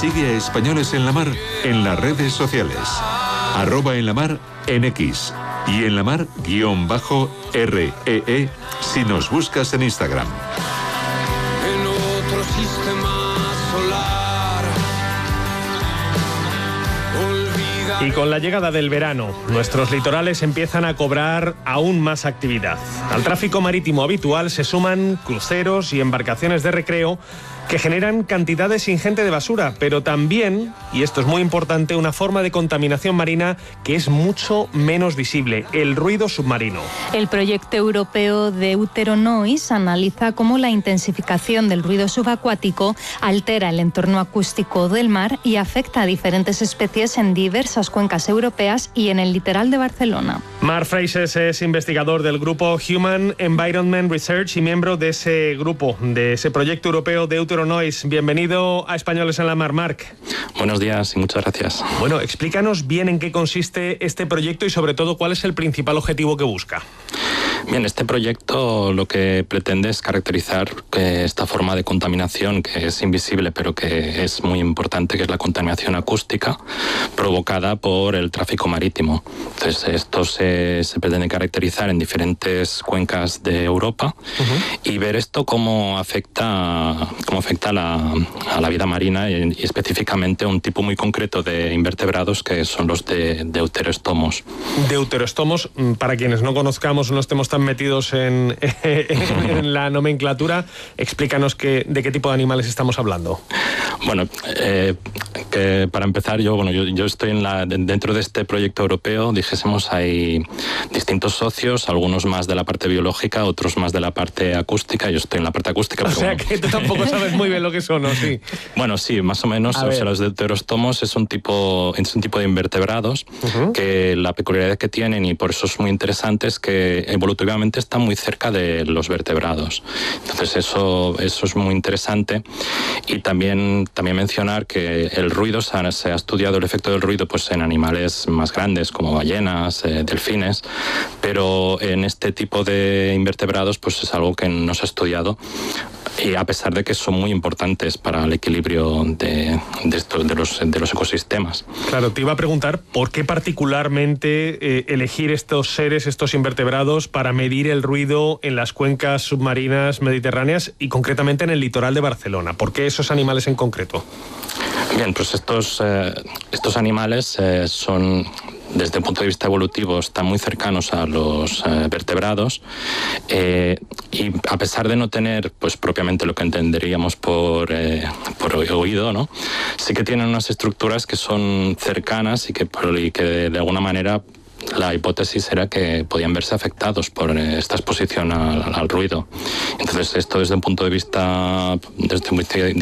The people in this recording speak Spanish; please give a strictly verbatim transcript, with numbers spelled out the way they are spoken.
Sigue a Españoles en la Mar en las redes sociales. Arroba en la mar en X. Y en la mar guión bajo R E E si nos buscas en Instagram. En otro sistema solar. Olvida. Y con la llegada del verano, nuestros litorales empiezan a cobrar aún más actividad. Al tráfico marítimo habitual se suman cruceros y embarcaciones de recreo que generan cantidades ingentes de basura, pero también, y esto es muy importante, una forma de contaminación marina que es mucho menos visible, el ruido submarino. El proyecto europeo Deuteronois analiza cómo la intensificación del ruido subacuático altera el entorno acústico del mar y afecta a diferentes especies en diversas cuencas europeas y en el litoral de Barcelona. Mark Freixes es investigador del grupo Human Environment Research y miembro de ese grupo, de ese proyecto europeo Deuteronois. Bienvenido a Españoles en la Mar, Marc. Buenos días y muchas gracias. Bueno, explícanos bien en qué consiste este proyecto y sobre todo cuál es el principal objetivo que busca. Bien, este proyecto lo que pretende es caracterizar eh, esta forma de contaminación que es invisible pero que es muy importante, que es la contaminación acústica provocada por el tráfico marítimo. Entonces esto se, se pretende caracterizar en diferentes cuencas de Europa uh-huh. y ver esto cómo afecta, cómo afecta la, a la vida marina y, y específicamente un tipo muy concreto de invertebrados que son los de deuterostomos. Deuterostomos, para quienes no conozcamos, no estemos tan metidos en, en, en la nomenclatura, explícanos que, de qué tipo de animales estamos hablando. Bueno, eh, que para empezar, yo bueno yo, yo estoy en la, dentro de este proyecto europeo, dijésemos, hay distintos socios, algunos más de la parte biológica, otros más de la parte acústica. Yo estoy en la parte acústica. O pero sea bueno. que tú tampoco sabes muy bien lo que son, ¿no? Sí. Bueno, sí, más o menos. O sea, los deuterostomos es un tipo, es un tipo de invertebrados uh-huh. que la peculiaridad que tienen, y por eso es muy interesante, es que evolutivamente están muy cerca de los vertebrados. Entonces eso, eso es muy interesante. Y también, también mencionar que el ruido, se ha, se ha estudiado el efecto del ruido pues, en animales más grandes como ballenas, eh, delfines, pero en este tipo de invertebrados pues es algo que no se ha estudiado. Y a pesar de que son muy importantes para el equilibrio de, de, estos, de, los, de los ecosistemas. Claro, te iba a preguntar por qué particularmente eh, elegir estos seres, estos invertebrados, para medir el ruido en las cuencas submarinas mediterráneas y concretamente en el litoral de Barcelona. ¿Por qué esos animales en concreto? Bien, pues estos, eh, estos animales eh, son... desde el punto de vista evolutivo, están muy cercanos a los eh, vertebrados eh, y a pesar de no tener pues propiamente lo que entenderíamos por, eh, por oído, ¿no? Sí que tienen unas estructuras que son cercanas y que, y que de, de alguna manera la hipótesis era que podían verse afectados por esta exposición al, al ruido. Entonces esto desde un punto de vista, desde un